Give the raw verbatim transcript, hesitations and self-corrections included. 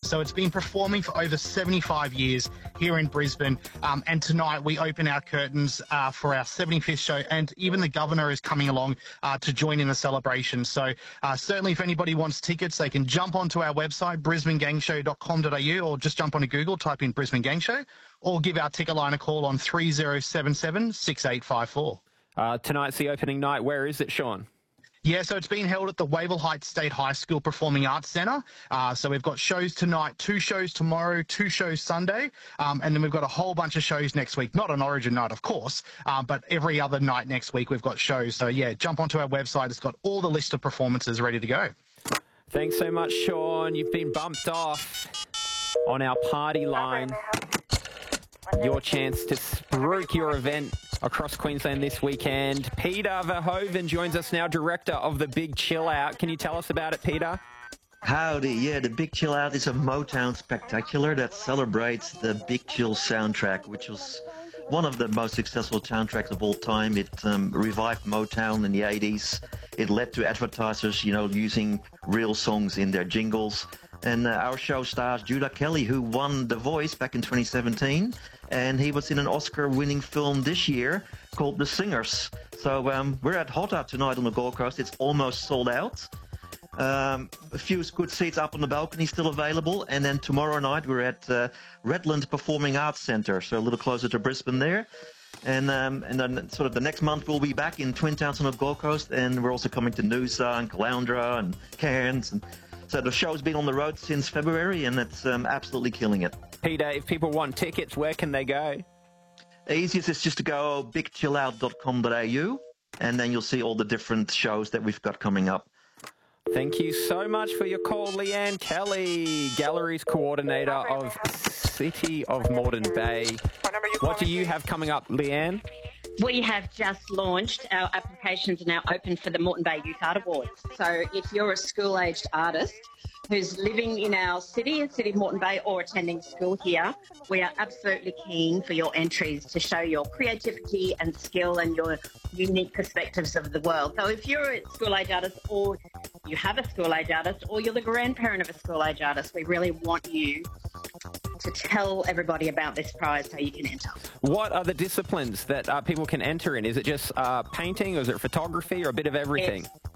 So it's been performing for over seventy-five years here in Brisbane. Um, and tonight we open our curtains uh, for our seventy-fifth show, and even the Governor is coming along uh, to join in the celebration. So uh, certainly if anybody wants tickets, they can jump onto our website, brisbane gang show dot com dot a u, or just jump onto Google, type in Brisbane Gang Show, or give our ticket line a call on three oh seven seven, six eight five four. Uh, tonight's the opening night. Where is it, Sean? Yeah, so it's been held at the Wavell Heights State High School Performing Arts Centre. Uh, so we've got shows tonight, two shows tomorrow, two shows Sunday, um, and then we've got a whole bunch of shows next week. Not on Origin night, of course, um, but every other night next week we've got shows. So, yeah, jump onto our website. It's got all the list of performances ready to go. Thanks so much, Sean. You've been bumped off on our party line. Your chance to spruik your event across Queensland this weekend. Peter Verhoeven joins us now, director of the Big Chill Out. Can you tell us about it, Peter? Howdy, yeah, the Big Chill Out is a Motown spectacular that celebrates the Big Chill soundtrack, which was one of the most successful soundtracks of all time. It um, revived Motown in the eighties. It led to advertisers, you know, using real songs in their jingles. And uh, our show stars Judah Kelly, who won The Voice back in twenty seventeen, and he was in an Oscar-winning film this year called The Singers. So um, we're at Hotta tonight on the Gold Coast. It's almost sold out. Um, a few good seats up on the balcony still available. And then tomorrow night we're at uh, Redland Performing Arts Centre, so a little closer to Brisbane there. And um, and then sort of the next month we'll be back in Twin Towns on the Gold Coast, and we're also coming to Noosa and Caloundra and Cairns. And so the show's been on the road since February, and it's um, absolutely killing it. Peter, if people want tickets, where can they go? The easiest is just to go big chill out dot com dot a u, and then you'll see all the different shows that we've got coming up. Thank you so much for your call, Leanne Kelly, Galleries Coordinator of City of Moreton Bay. What do you have coming up, Leanne? We have just launched, our applications are now open for the Moreton Bay Youth Art Awards. So if you're a school-aged artist who's living in our city, the City of Moreton Bay, or attending school here, we are absolutely keen for your entries to show your creativity and skill and your unique perspectives of the world. So if you're a school-age artist, or you have a school-age artist, or you're the grandparent of a school-age artist, we really want you to tell everybody about this prize so you can enter. What are the disciplines that uh, people can enter in? Is it just uh, painting, or is it photography, or a bit of everything? It's